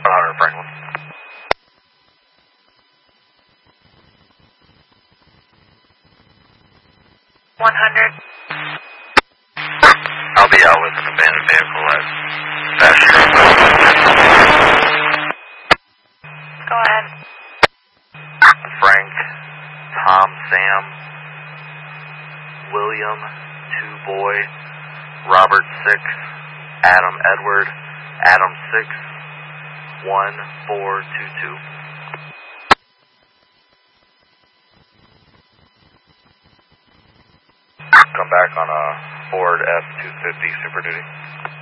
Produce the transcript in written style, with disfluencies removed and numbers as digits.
100 Franklin. I'll be out with an abandoned vehicle at Pasture. Go ahead. Frank, Tom, Sam, William, 2 Boy, Robert 6, Adam Edward, Adam 6, 1422. Come back on a Ford F-250 Super Duty.